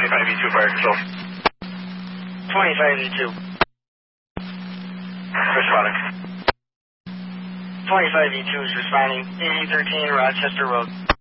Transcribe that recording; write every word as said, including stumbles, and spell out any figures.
twenty-five E two fire control. twenty-five E two. Responding. twenty-five E two is responding. eighty thirteen Rochester Road.